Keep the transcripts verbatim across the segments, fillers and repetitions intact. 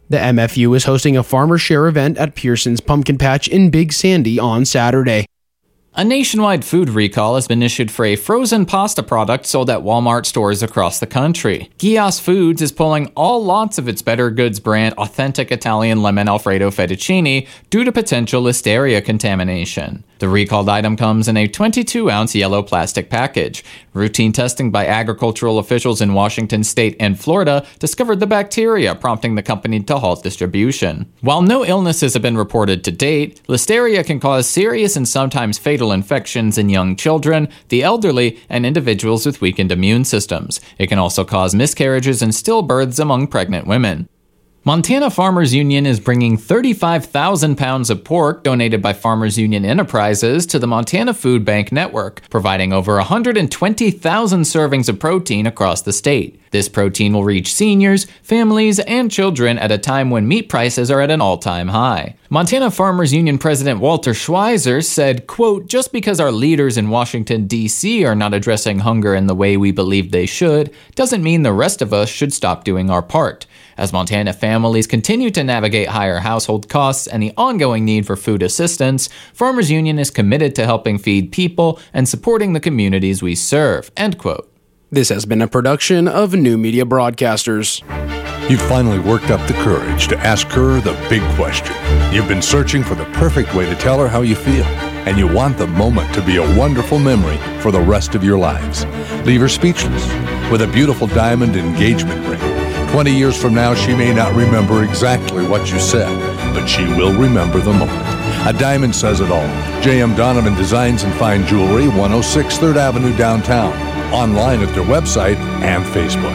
The M F U is hosting a Farmer Share event at Pearson's Pumpkin Patch in Big Sandy on Saturday. A nationwide food recall has been issued for a frozen pasta product sold at Walmart stores across the country. Gios Foods is pulling all lots of its Better Goods brand authentic Italian lemon Alfredo fettuccine due to potential listeria contamination. The recalled item comes in a twenty-two ounce yellow plastic package. Routine testing by agricultural officials in Washington state and Florida discovered the bacteria, prompting the company to halt distribution. While no illnesses have been reported to date, listeria can cause serious and sometimes fatal infections in young children, the elderly, and individuals with weakened immune systems. It can also cause miscarriages and stillbirths among pregnant women. Montana Farmers Union is bringing thirty-five thousand pounds of pork donated by Farmers Union Enterprises to the Montana Food Bank Network, providing over one hundred twenty thousand servings of protein across the state. This protein will reach seniors, families, and children at a time when meat prices are at an all-time high. Montana Farmers Union President Walter Schweizer said, quote, "Just because our leaders in Washington, D C are not addressing hunger in the way we believe they should, doesn't mean the rest of us should stop doing our part. As Montana families continue to navigate higher household costs and the ongoing need for food assistance, Farmers Union is committed to helping feed people and supporting the communities we serve," end quote. This has been a production of New Media Broadcasters. You've finally worked up the courage to ask her the big question. You've been searching for the perfect way to tell her how you feel, and you want the moment to be a wonderful memory for the rest of your lives. Leave her speechless with a beautiful diamond engagement ring. Twenty years from now, she may not remember exactly what you said, but she will remember the moment. A diamond says it all. J M Donovan Designs and Fine Jewelry, one oh six third Avenue downtown. Online at their website and Facebook.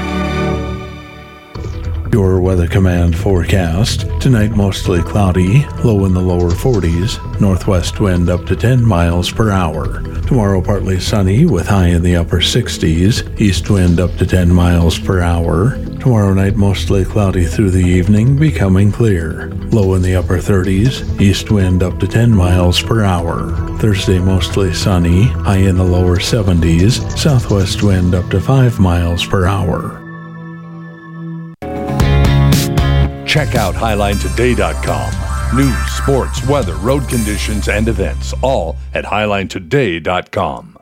Your Weather Command forecast. Tonight mostly cloudy, low in the lower forties, northwest wind up to ten miles per hour. Tomorrow partly sunny with high in the upper sixties, east wind up to ten miles per hour. Tomorrow night mostly cloudy through the evening, becoming clear. Low in the upper thirties, east wind up to ten miles per hour. Thursday mostly sunny, high in the lower seventies, southwest wind up to five miles per hour. Check out Highline Today dot com. News, sports, weather, road conditions, and events, all at Highline Today dot com.